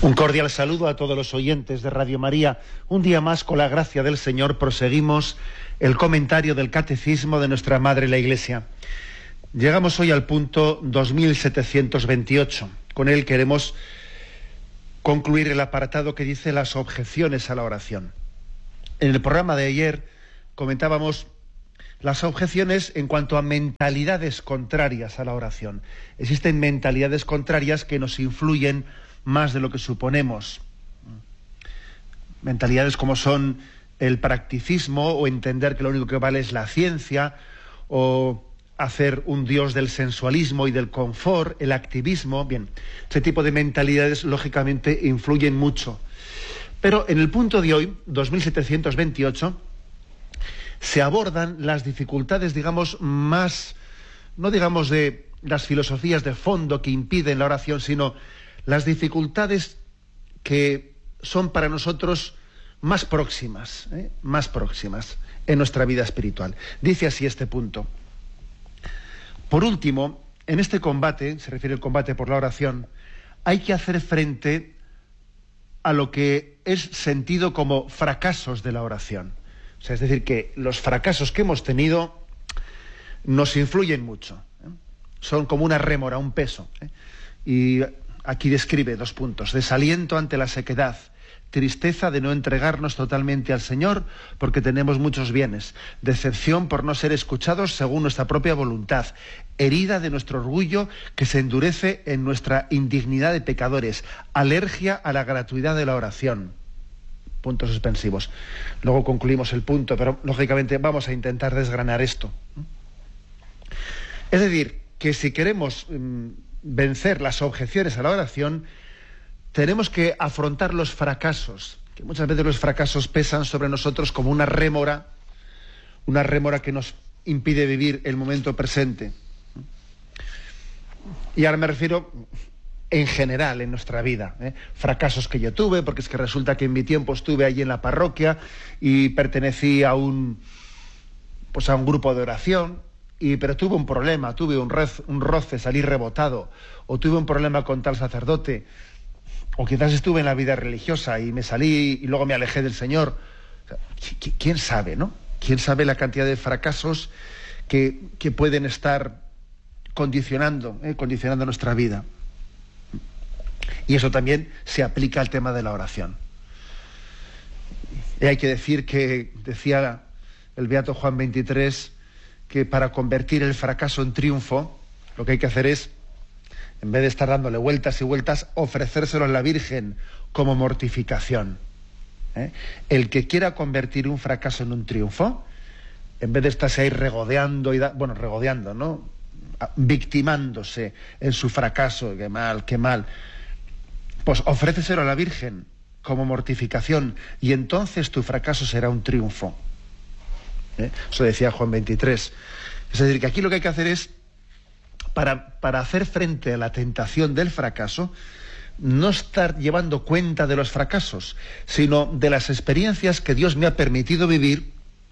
Un cordial saludo a todos los oyentes de Radio María. Un día más, con la gracia del Señor, proseguimos el comentario del Catecismo de nuestra Madre la Iglesia. Llegamos hoy al punto 2728. Con él queremos concluir el apartado que dice las objeciones a la oración. En el programa de ayer comentábamos las objeciones en cuanto a mentalidades contrarias a la oración. Existen mentalidades contrarias que nos influyen más de lo que suponemos. Mentalidades como son el practicismo, o entender que lo único que vale es la ciencia, o hacer un Dios del sensualismo y del confort, el activismo. Bien, ese tipo de mentalidades lógicamente influyen mucho. Pero en el punto de hoy, 2728, se abordan las dificultades, digamos, más, no digamos de las filosofías de fondo que impiden la oración, sino las dificultades que son para nosotros más próximas en nuestra vida espiritual. Dice así este punto. Por último, en este combate, se refiere al combate por la oración, hay que hacer frente a lo que es sentido como fracasos de la oración. O sea, es decir, que los fracasos que hemos tenido nos influyen mucho. Son como una rémora, un peso. Y aquí describe 2 puntos: desaliento ante la sequedad, tristeza de no entregarnos totalmente al Señor porque tenemos muchos bienes, decepción por no ser escuchados según nuestra propia voluntad, herida de nuestro orgullo que se endurece en nuestra indignidad de pecadores, alergia a la gratuidad de la oración. Puntos suspensivos. Luego concluimos el punto, pero lógicamente vamos a intentar desgranar esto. Es decir, que si queremos vencer las objeciones a la oración, tenemos que afrontar los fracasos, que muchas veces los fracasos pesan sobre nosotros como una rémora que nos impide vivir el momento presente. Y ahora me refiero en general en nuestra vida, fracasos que yo tuve, porque es que resulta que en mi tiempo estuve allí en la parroquia y pertenecí a un grupo de oración, pero tuve un problema, tuve un roce, salí rebotado, o tuve un problema con tal sacerdote, o quizás estuve en la vida religiosa y me salí y luego me alejé del Señor. O sea, ¿quién sabe, no? ¿Quién sabe la cantidad de fracasos que pueden estar condicionando nuestra vida? Y eso también se aplica al tema de la oración. Y hay que decir que, decía el beato Juan XXIII, que para convertir el fracaso en triunfo, lo que hay que hacer es, en vez de estar dándole vueltas y vueltas, ofrecérselo a la Virgen como mortificación. El que quiera convertir un fracaso en un triunfo, en vez de estarse ahí regodeando, ¿no? Victimándose en su fracaso, qué mal, pues ofréceselo a la Virgen como mortificación, y entonces tu fracaso será un triunfo. Eso decía Juan XXIII. Es decir, que aquí lo que hay que hacer es, para hacer frente a la tentación del fracaso, no estar llevando cuenta de los fracasos, sino de las experiencias que Dios me ha permitido vivir,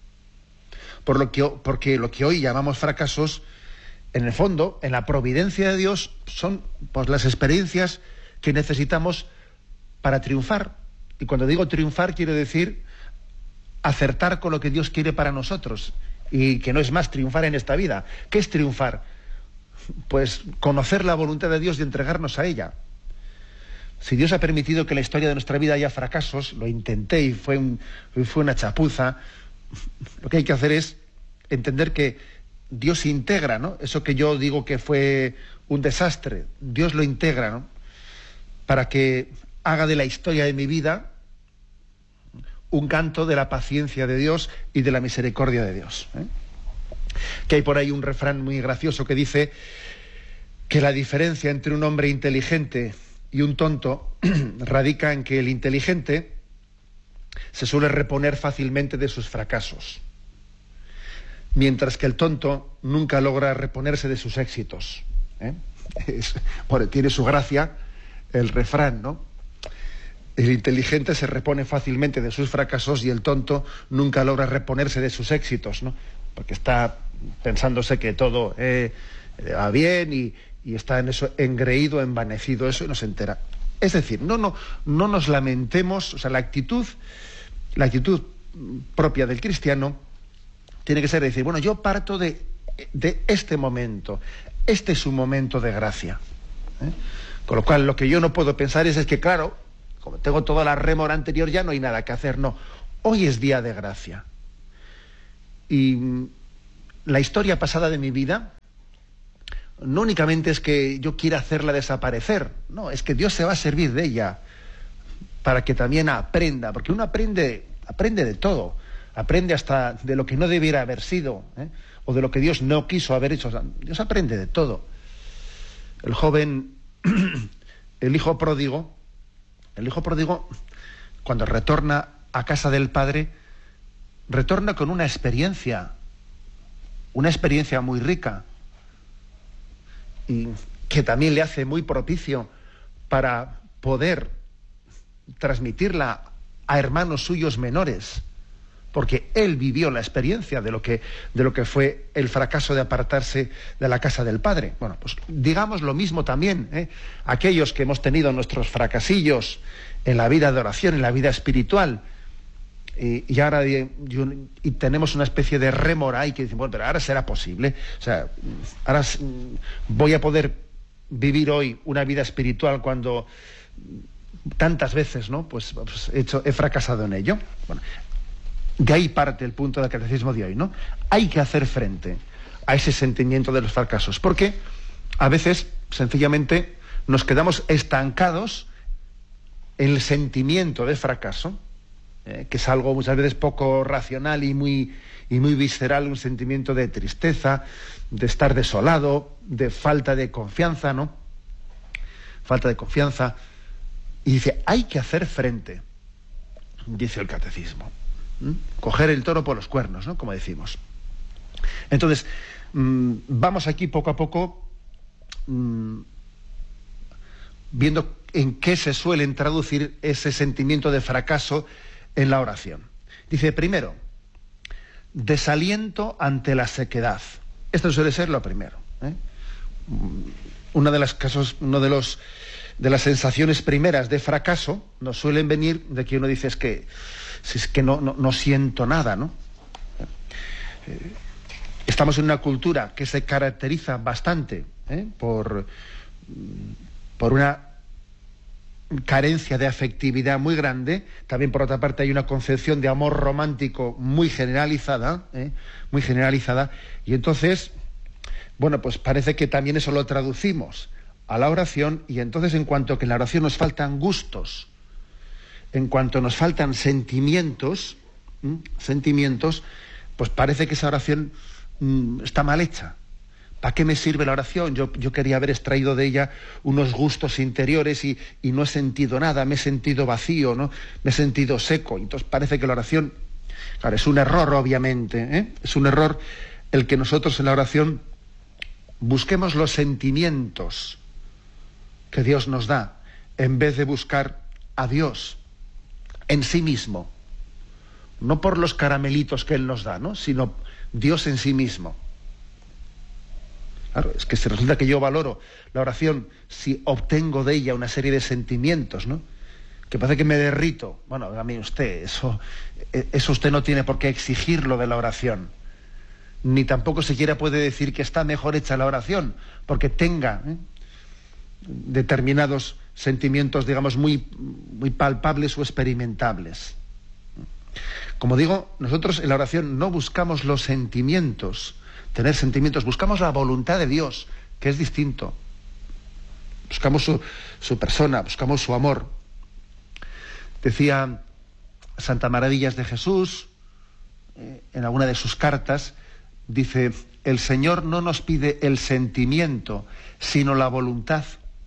porque lo que hoy llamamos fracasos, en el fondo, en la providencia de Dios, son pues las experiencias que necesitamos para triunfar. Y cuando digo triunfar, quiero decir acertar con lo que Dios quiere para nosotros, y que no es más triunfar en esta vida. ¿Qué es triunfar? Pues conocer la voluntad de Dios y entregarnos a ella. Si Dios ha permitido que en la historia de nuestra vida haya fracasos, lo intenté y fue una chapuza, lo que hay que hacer es entender que Dios integra, ¿no? Eso que yo digo que fue un desastre, Dios lo integra, ¿no? Para que haga de la historia de mi vida un canto de la paciencia de Dios y de la misericordia de Dios. Que hay por ahí un refrán muy gracioso que dice que la diferencia entre un hombre inteligente y un tonto radica en que el inteligente se suele reponer fácilmente de sus fracasos, mientras que el tonto nunca logra reponerse de sus éxitos. Tiene su gracia el refrán, ¿no? El inteligente se repone fácilmente de sus fracasos y el tonto nunca logra reponerse de sus éxitos, ¿no? Porque está pensándose que todo va bien y está en eso engreído, envanecido, eso, y no se entera. Es decir, no nos lamentemos, o sea, la actitud propia del cristiano tiene que ser decir, bueno, yo parto de este momento, este es un momento de gracia. Con lo cual, lo que yo no puedo pensar es que, claro, como tengo toda la rémora anterior, ya no hay nada que hacer. No, hoy es día de gracia. Y la historia pasada de mi vida no únicamente es que yo quiera hacerla desaparecer, no, es que Dios se va a servir de ella para que también aprenda, porque uno aprende de todo, aprende hasta de lo que no debiera haber sido, o de lo que Dios no quiso haber hecho. O sea, Dios aprende de todo. El joven, el hijo pródigo, cuando retorna a casa del padre, retorna con una experiencia muy rica, y que también le hace muy propicio para poder transmitirla a hermanos suyos menores, porque él vivió la experiencia de lo que fue el fracaso de apartarse de la casa del padre. Bueno, pues digamos lo mismo también, aquellos que hemos tenido nuestros fracasillos en la vida de oración, en la vida espiritual, y ahora y tenemos una especie de rémora ahí que dicen, bueno, pero ahora será posible, o sea, ahora voy a poder vivir hoy una vida espiritual cuando tantas veces, ¿no? Pues he fracasado en ello. Bueno, de ahí parte el punto del catecismo de hoy, ¿no? Hay que hacer frente a ese sentimiento de los fracasos, porque a veces sencillamente nos quedamos estancados en el sentimiento de fracaso, que es algo muchas veces poco racional y muy visceral, un sentimiento de tristeza, de estar desolado, de falta de confianza, ¿no? Falta de confianza. Y dice, hay que hacer frente, dice el catecismo. Coger el toro por los cuernos, ¿no? Como decimos. Entonces, vamos aquí poco a poco viendo en qué se suelen traducir ese sentimiento de fracaso en la oración. Dice, primero, desaliento ante la sequedad. Esto suele ser lo primero. Una de las sensaciones primeras de fracaso nos suelen venir de que uno dice es que no siento nada, ¿no? Estamos en una cultura que se caracteriza bastante por una carencia de afectividad muy grande. También, por otra parte, hay una concepción de amor romántico muy generalizada, y entonces, bueno, pues parece que también eso lo traducimos a la oración, y entonces, en cuanto que en la oración nos faltan gustos, en cuanto nos faltan sentimientos, pues parece que esa oración está mal hecha. ¿Para qué me sirve la oración? Yo quería haber extraído de ella unos gustos interiores y no he sentido nada, me he sentido vacío, ¿no? Me he sentido seco. Entonces parece que la oración, claro, es un error, obviamente, es un error el que nosotros en la oración busquemos los sentimientos que Dios nos da, en vez de buscar a Dios en sí mismo, no por los caramelitos que Él nos da, ¿no? Sino Dios en sí mismo. Claro, es que si resulta que yo valoro la oración si obtengo de ella una serie de sentimientos, ¿no? Que parece que me derrito. Bueno, a mí eso usted no tiene por qué exigirlo de la oración. Ni tampoco siquiera puede decir que está mejor hecha la oración, porque tenga determinados sentimientos, digamos, muy palpables o experimentables. Como digo, nosotros en la oración no buscamos los sentimientos, tener sentimientos, buscamos la voluntad de Dios, que es distinto. Buscamos su persona, buscamos su amor. Decía Santa Maravillas de Jesús, en alguna de sus cartas, dice, el Señor no nos pide el sentimiento, sino la voluntad.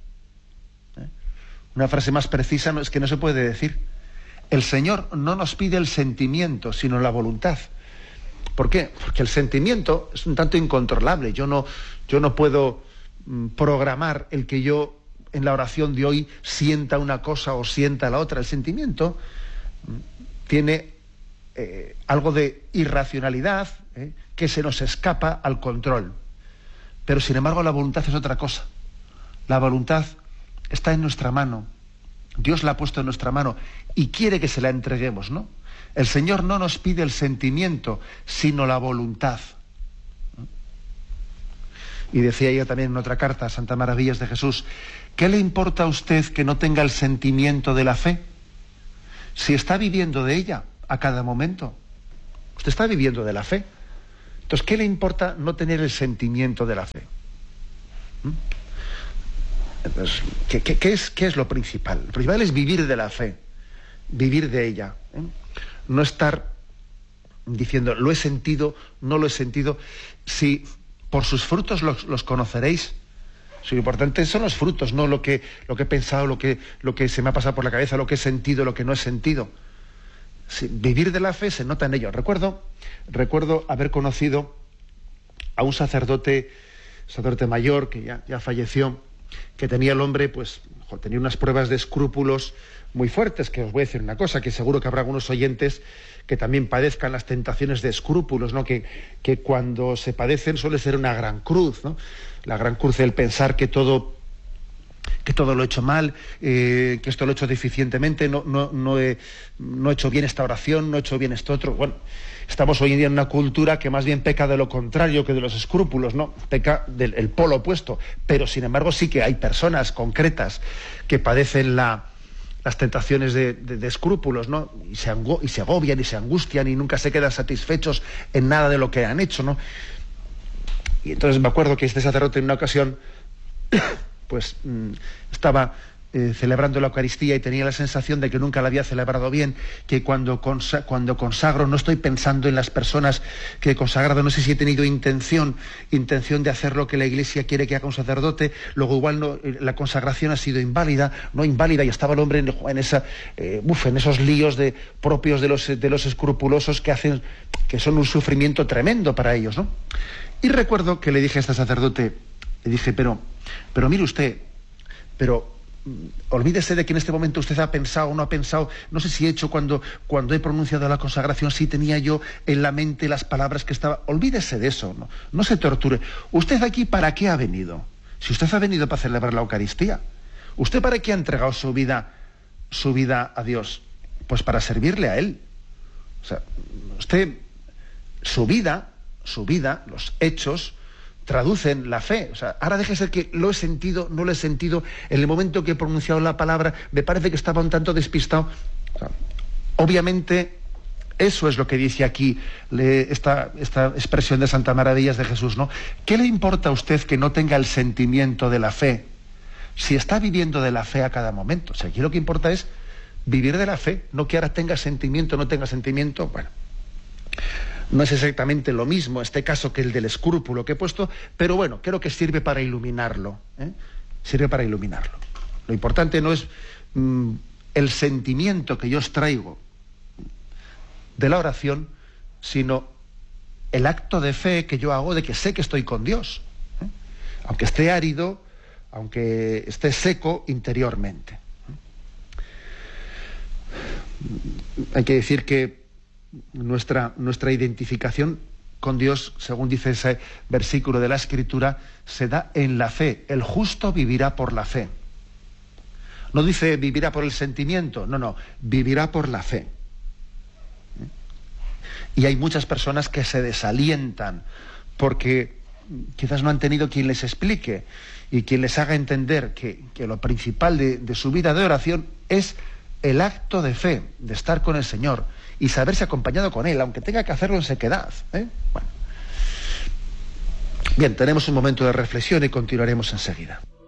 Una frase más precisa es que no se puede decir. El Señor no nos pide el sentimiento, sino la voluntad. ¿Por qué? Porque el sentimiento es un tanto incontrolable. Yo no puedo programar el que yo en la oración de hoy sienta una cosa o sienta la otra. El sentimiento tiene algo de irracionalidad que se nos escapa al control. Pero sin embargo la voluntad es otra cosa. La voluntad está en nuestra mano. Dios la ha puesto en nuestra mano y quiere que se la entreguemos, ¿no? El Señor no nos pide el sentimiento, sino la voluntad. Y decía ella también en otra carta, Santa Maravillas de Jesús, ¿qué le importa a usted que no tenga el sentimiento de la fe? Si está viviendo de ella a cada momento. Usted está viviendo de la fe. Entonces, ¿qué le importa no tener el sentimiento de la fe? Entonces, ¿qué es lo principal? Lo principal es vivir de la fe, vivir de ella. No estar diciendo, lo he sentido, no lo he sentido. Si por sus frutos los conoceréis. Si lo importante son los frutos, no lo que he pensado, lo que se me ha pasado por la cabeza, lo que he sentido, lo que no he sentido. Sí, vivir de la fe se nota en ello. Recuerdo haber conocido a un sacerdote mayor que ya falleció, que tenía el hombre, pues, tenía unas pruebas de escrúpulos muy fuertes, que os voy a decir una cosa, que seguro que habrá algunos oyentes que también padezcan las tentaciones de escrúpulos, ¿no? Que cuando se padecen suele ser una gran cruz, ¿no? La gran cruz del pensar que todo lo he hecho mal, que esto lo he hecho deficientemente, no he hecho bien esta oración, no he hecho bien esto otro. Bueno, estamos hoy en día en una cultura que más bien peca de lo contrario que de los escrúpulos, ¿no? Peca del polo opuesto. Pero, sin embargo, sí que hay personas concretas que padecen las tentaciones de escrúpulos, ¿no? Y se agobian y se angustian y nunca se quedan satisfechos en nada de lo que han hecho, ¿no? Y entonces me acuerdo que este sacerdote en una ocasión pues estaba celebrando la Eucaristía y tenía la sensación de que nunca la había celebrado bien, que cuando consagro no estoy pensando en las personas que he consagrado, no sé si he tenido intención de hacer lo que la Iglesia quiere que haga un sacerdote, luego igual la consagración ha sido inválida, y estaba el hombre en esos líos propios de los escrupulosos que son un sufrimiento tremendo para ellos, ¿no? Y recuerdo que le dije a este sacerdote, le dije, pero mire usted, olvídese de que en este momento usted ha pensado o no ha pensado, no sé si he hecho cuando he pronunciado la consagración, si tenía yo en la mente las palabras que estaba, olvídese de eso, no se torture. ¿Usted aquí para qué ha venido? Si usted ha venido para celebrar la Eucaristía, ¿usted para qué ha entregado su vida a Dios? Pues para servirle a Él. O sea, usted, su vida, los hechos, traducen la fe. O sea, ahora déjese que lo he sentido, no lo he sentido, en el momento que he pronunciado la palabra, me parece que estaba un tanto despistado. O sea, obviamente, eso es lo que dice aquí esta expresión de Santa Maravillas de Jesús, ¿no? ¿Qué le importa a usted que no tenga el sentimiento de la fe? Si está viviendo de la fe a cada momento. O sea, aquí lo que importa es vivir de la fe, no que ahora tenga sentimiento, no tenga sentimiento. Bueno, no es exactamente lo mismo este caso que el del escrúpulo que he puesto, pero bueno, creo que sirve para iluminarlo, ¿eh? Sirve para iluminarlo. Lo importante no es el sentimiento que yo os traigo de la oración, sino el acto de fe que yo hago de que sé que estoy con Dios, ¿eh? Aunque esté árido, aunque esté seco interiormente. Hay que decir que nuestra identificación con Dios, según dice ese versículo de la Escritura, se da en la fe. El justo vivirá por la fe. No dice vivirá por el sentimiento, no, vivirá por la fe. Y hay muchas personas que se desalientan porque quizás no han tenido quien les explique y quien les haga entender que lo principal de su vida de oración es el acto de fe, de estar con el Señor y saberse acompañado con Él, aunque tenga que hacerlo en sequedad, ¿eh? Bueno. Bien, tenemos un momento de reflexión y continuaremos enseguida.